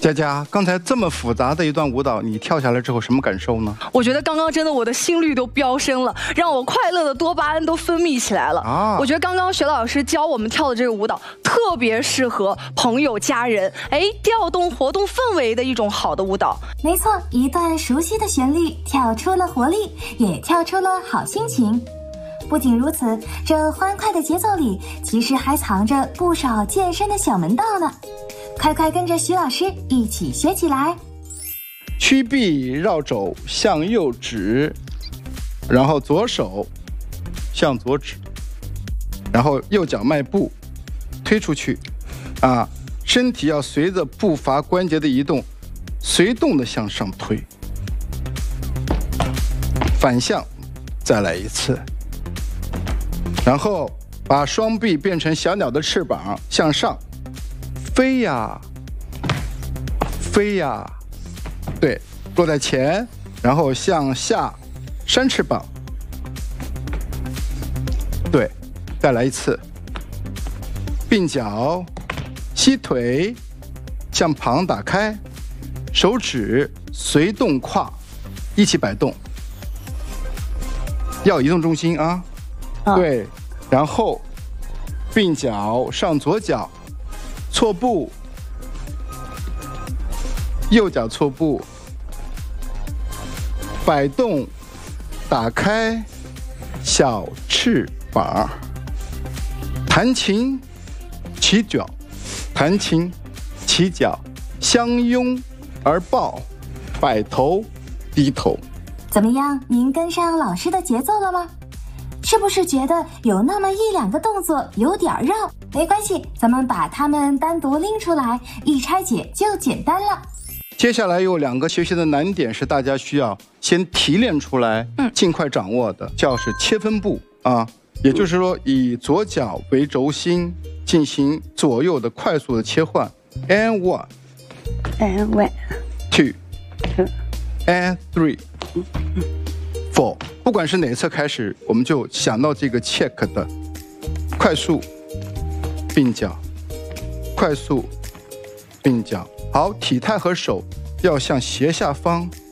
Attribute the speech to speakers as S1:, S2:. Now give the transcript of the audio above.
S1: 佳佳，刚才这么复杂的一段舞蹈，你跳下来之后什么感受呢？
S2: 我觉得刚刚真的我的心率都飙升了，让我快乐的多巴胺都分泌起来了。我觉得刚刚薛老师教我们跳的这个舞蹈特别适合朋友家人，调动活动氛围的一种好的舞蹈。
S3: 没错，一段熟悉的旋律，跳出了活力，也跳出了好心情。不仅如此，这欢快的节奏里，其实还藏着不少健身的小门道呢。快快跟着徐老师一起学起来。
S1: 屈臂绕肘向右指，然后左手向左指，然后右脚迈步推出去，身体要随着步伐关节的移动，随动的向上推。反向再来一次，然后把双臂变成小鸟的翅膀向上飞呀飞呀，对，落在前，然后向下扇翅膀，对，再来一次，并脚膝腿向旁打开，手指随动胯一起摆动，要移动重心啊。对，然后并脚上左脚错步，右脚错步，摆动打开小翅膀，弹琴起脚，弹琴起脚，相拥而抱，摆头低头。
S3: 怎么样，您跟上老师的节奏了吗？是不是觉得有那么一两个动作有点绕？没关系，咱们把它们单独拎出来，一拆解就简单了。
S1: 接下来有2个学习的难点是大家需要先提炼出来，尽快掌握的，叫是切分步也就是说以左脚为轴心进行左右的快速的切换 ，and 1 2 and 3 4， 不管是哪侧开始，我们就想到这个 check 的快速并脚，快速并脚。好，体态和手要向斜下方